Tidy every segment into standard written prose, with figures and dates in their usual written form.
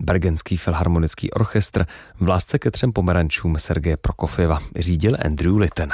Bergenský filharmonický orchestr v Lásce ke třem pomerančům Sergeje Prokofjeva řídil Andrew Litton.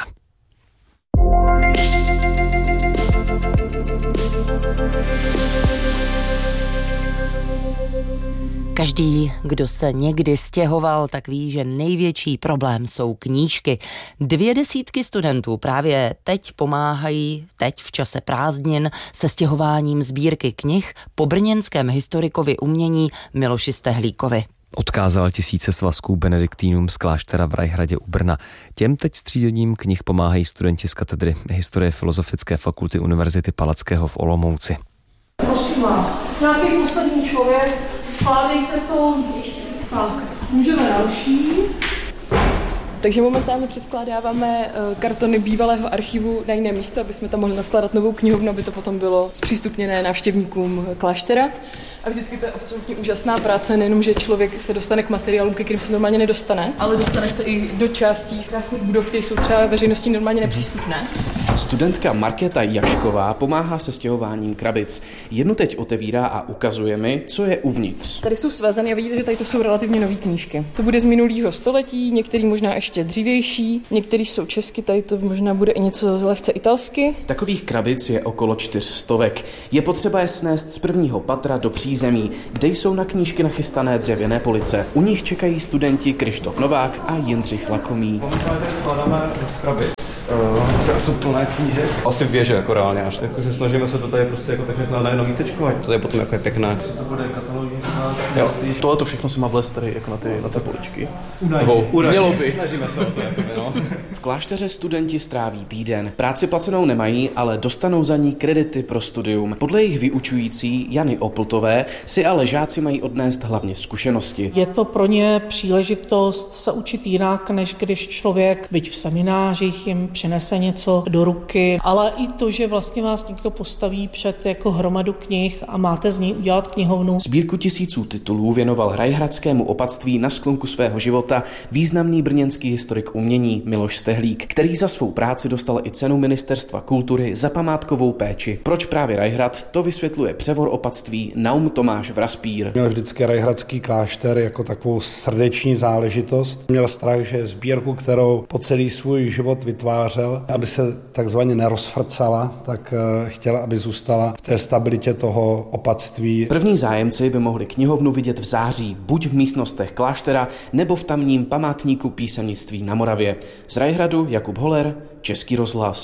Každý, kdo se někdy stěhoval, tak ví, že největší problém jsou knížky. 200 studentů právě teď pomáhají, teď v čase prázdnin, se stěhováním sbírky knih po brněnském historikovi umění Miloši Stehlíkovi. Odkázal tisíce svazků benediktínům z kláštera v Rajhradě u Brna. Těm teď s tříděním knih pomáhají studenti z katedry historie Filozofické fakulty Univerzity Palackého v Olomouci. Prosím vás, nějaký poslední člověk, skládejte to. Tak, můžeme další. Takže momentálně přeskládáváme kartony bývalého archivu na jiné místo, aby jsme tam mohli naskládat novou knihovnu, aby to potom bylo zpřístupněné návštěvníkům kláštera. A vždycky to je absolutně úžasná práce, nejenom, že člověk se dostane k materiálům, ke kterým se normálně nedostane, ale dostane se i do částí krásných budov, které jsou třeba veřejnosti normálně nepřístupné. Studentka Markéta Jašková pomáhá se stěhováním krabic. Jednu teď otevírá a ukazuje mi, co je uvnitř. Tady jsou svazané a vidíte, že tady to jsou relativně nové knížky. To bude z minulého století, některý možná ještě dřívější, některý jsou česky, tady to možná bude i něco lehce italsky. Takových krabic je okolo 400. Je potřeba je snést z prvního patra do přízemí, kde jsou na knížky nachystané dřevěné police. U nich čekají studenti Krištof Novák a Jindřich Lakomý. Momentálně tady skládáme z krabic. Tady jsou plné knížek. Asi běže jako reálně až. Jakože snažíme se to tady prostě jako tak na jedno místečko, ať to je potom jako je pěkné. Co to bude katalogy? Tohle to všechno se má vlézt tady jako na ty poličky. Údajně. Snažíme se o to jako, no. V klášteře studenti stráví týden. Práci placenou nemají, ale dostanou za ní kredity pro studium. Podle jejich vyučující Jany Opltové si ale žáci mají odnést hlavně zkušenosti. Je to pro ně příležitost se učit jinak, než když člověk, byť v seminářích, jim přinese něco do ruky, ale i to, že vlastně vás někdo postaví před jako hromadu knih a máte z ní udělat knihovnu. Sbírku tisíců titulů věnoval rajhradskému opatství na sklonku svého života významný brněnský historik umění Miloš Stehlík, který za svou práci dostal i cenu Ministerstva kultury za památkovou péči. Proč právě Rajhrad, to vysvětluje převor opatství Naum Tomáš Vraspír. Měl vždycky rajhradský klášter jako takovou srdeční záležitost. Měl strach, že sbírku, kterou po celý svůj život vytvářel, aby se takzvaně nerozfrcala, tak chtěl, aby zůstala v té stabilitě toho opatství. První zájemci by mohli knihovnu vidět v září, buď v místnostech kláštera, nebo v tamním památníku písemnictví na Moravě. Z Rajhradu Jakub Holer, Český rozhlas.